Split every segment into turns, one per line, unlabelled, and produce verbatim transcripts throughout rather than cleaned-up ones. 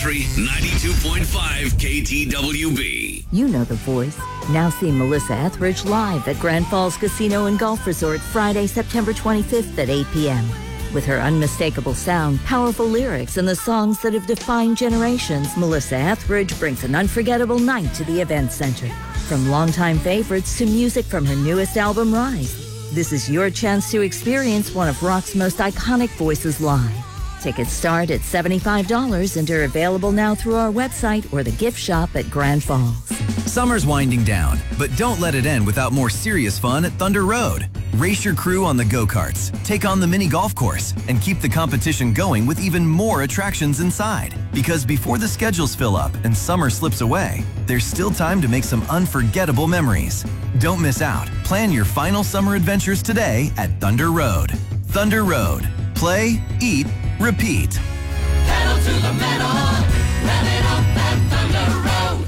Country ninety-two point five K T W B.
You know the voice. Now see Melissa Etheridge live at Grand Falls Casino and Golf Resort Friday, September twenty-fifth at eight p.m. With her unmistakable sound, powerful lyrics, and the songs that have defined generations, Melissa Etheridge brings an unforgettable night to the event center. From longtime favorites to music from her newest album, Rise. This is your chance to experience one of rock's most iconic voices live. Tickets start at seventy-five dollars and are available now through our website or the gift shop at Grand Falls.
Summer's winding down, but don't let it end without more serious fun at Thunder Road. Race your crew on the go-karts, take on the mini golf course, and keep the competition going with even more attractions inside. Because before the schedules fill up and summer slips away, there's still time to make some unforgettable memories. Don't miss out. Plan your final summer adventures today at Thunder Road. Thunder Road. Play, eat, repeat.
Pedal to the metal, rev it up at Thunder Road.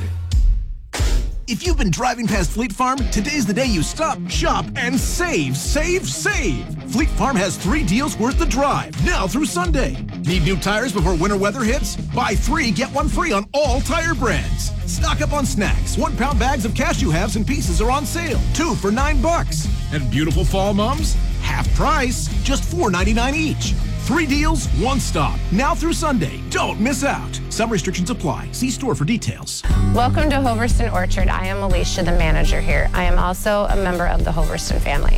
If you've been driving past Fleet Farm, today's the day you stop, shop, and save, save, save. Fleet Farm has three deals worth the drive, now through Sunday. Need new tires before winter weather hits? Buy three, get one free on all tire brands. Stock up on snacks. One pound bags of cashew halves and pieces are on sale. Two for nine bucks. And beautiful fall mums? Half price, just four ninety-nine each. Three deals, one stop. Now through Sunday. Don't miss out. Some restrictions apply. See store for details.
Welcome to Hoverston Orchard. I am Alicia, the manager here. I am also a member of the Hoverston family.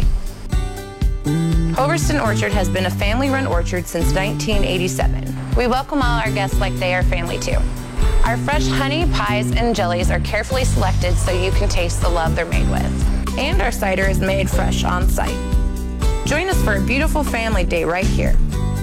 Hoverston Orchard has been a family-run orchard since nineteen eighty-seven. We welcome all our guests like they are family too. Our fresh honey, pies, and jellies are carefully selected so you can taste the love they're made with. And our cider is made fresh on site. Join us for a beautiful family day right here.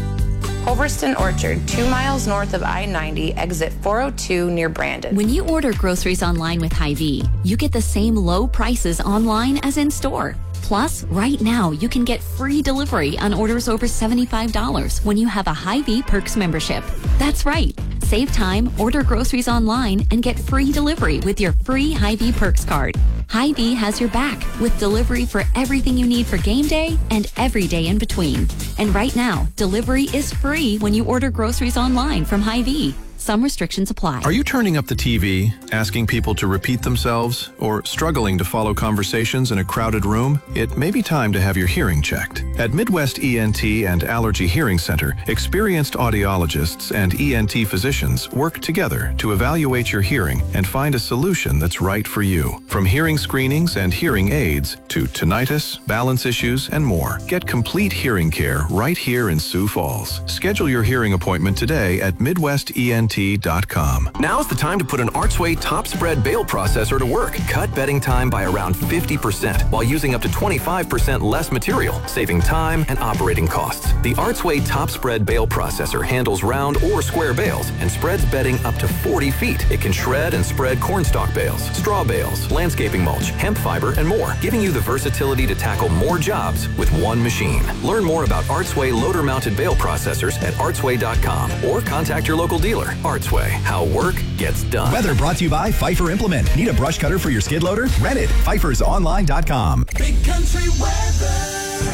Hoverston Orchard, two miles north of I ninety, exit four oh two near Brandon.
When you order groceries online with Hy-Vee, you get the same low prices online as in store. Plus, right now, you can get free delivery on orders over seventy-five dollars when you have a Hy-Vee Perks membership. That's right. Save time, order groceries online, and get free delivery with your free Hy-Vee Perks card. Hy-Vee has your back with delivery for everything you need for game day and every day in between. And right now, delivery is free when you order groceries online from Hy-Vee. Some restrictions apply.
Are you turning up the T V, asking people to repeat themselves, or struggling to follow conversations in a crowded room? It may be time to have your hearing checked. At Midwest E N T and Allergy Hearing Center, experienced audiologists and E N T physicians work together to evaluate your hearing and find a solution that's right for you. From hearing screenings and hearing aids to tinnitus, balance issues, and more. Get complete hearing care right here in Sioux Falls. Schedule your hearing appointment today at Midwest E N T dot com.
Now's the time to put an Archway top spread bale processor to work. Cut bedding time by around fifty percent while using up to twenty-five percent less material, saving time and operating costs. The Archway top spread bale processor handles round or square bales and spreads bedding up to forty feet. It can shred and spread cornstalk bales, straw bales, landscaping mulch, hemp fiber, and more, giving you the versatility to tackle more jobs with one machine. Learn more about Archway loader-mounted bale processors at archway dot com or contact your local dealer. Archway, how work gets done.
Weather brought to you by Pfeiffer Implement. Need a brush cutter for your skid loader? Rent it. Pfeiffer's online dot com.
Big country weather.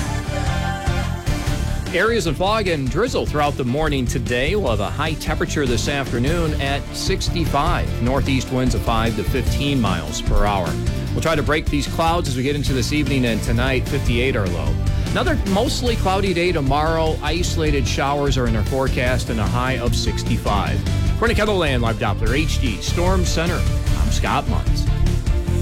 Areas of fog and drizzle throughout the morning today. We'll have a high temperature this afternoon at sixty-five. Northeast winds of five to fifteen miles per hour. We'll try to break these clouds as we get into this evening and tonight. fifty-eight are low. Another mostly cloudy day tomorrow. Isolated showers are in our forecast and a high of sixty-five. According to Kettleland Live Doppler H D Storm Center, I'm Scott Muntz.